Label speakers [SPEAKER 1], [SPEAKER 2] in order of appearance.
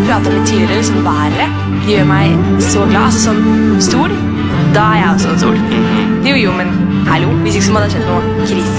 [SPEAKER 1] pratet om litt tidligere, liksom været gjør meg så glad. Altså sånn stol, da er jeg også en stol. Jo, men hallo, hvis ikke så må det ha skjedd noe krise.